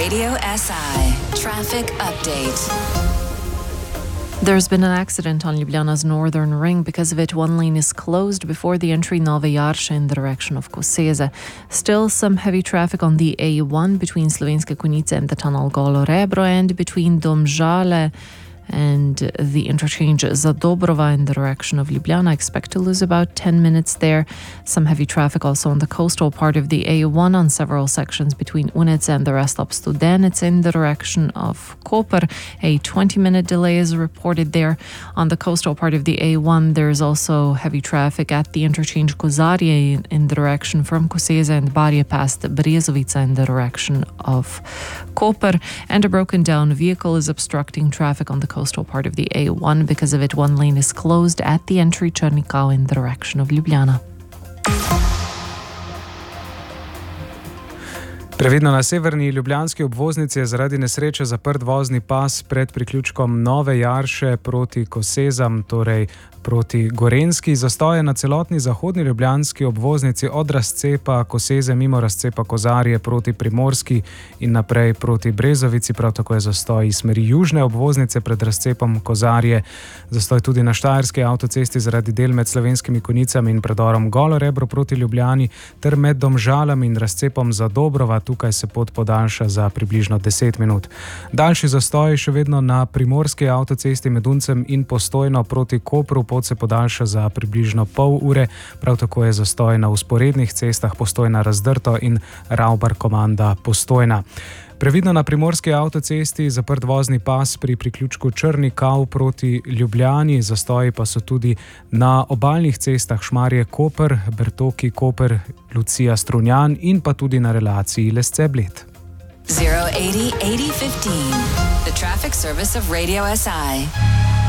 Radio SI Traffic Update. There's been an accident on Ljubljana's northern ring. Because of it, one lane is closed before the entry Nova Jarša in the direction of Koseza. Still some heavy traffic on the A1 between Slovenska Konjica and the tunnel Golo Rebro, and between Domžale and the interchange Zadobrova in the direction of Ljubljana. Expect to lose about 10 minutes there. Some heavy traffic also on the coastal part of the A1 on several sections between Unec and the rest of Studenec in the direction of Koper. A 20-minute delay is reported there. On the coastal part of the A1, there's also heavy traffic at the interchange Kozarje in the direction from Koseza and Barje past Brezovica in the direction of Koper. And a broken down vehicle is obstructing traffic on the coastal part of the A1. Because of it, one lane is closed at the entry Črnikau in the direction of Ljubljana. Previdno na severni ljubljanski obvoznici je zaradi nesreče zaprt vozni pas pred priključkom Nove Jarše proti Kosezam, torej proti Gorenjski. Zastoje na celotni zahodni ljubljanski obvoznici od razcepa Koseze mimo razcepa Kozarje proti Primorski in naprej proti Brezovici. Prav tako je zastoj iz smeri južne obvoznice pred razcepom Kozarje. Zastoj tudi na Štajerski avtocesti zaradi del med Slovenskimi Konjicami in predorom Golo Rebro proti Ljubljani ter med Domžalami in razcepom Zadobrova. Tukaj se pot podaljša za približno 10 minut. Daljši zastoj še vedno na Primorski avtocesti med Uncem in Postojno proti Kopru. Pot se podaljša za približno pol ure. Prav tako je zastoj na vzporednih cestah Postojna Razdrto in Ravbar Komanda Postojna. Previdno na Primorski avtocesti zaprt vozni pas pri priključku Črnikau proti Ljubljani. Zastoji pa so tudi na obalnih cestah Šmarje-Koper, Bertoki-Koper, Lucija-Strunjan in pa tudi na relaciji Lesce-Bled. 080 80 15. The traffic service of Radio SI.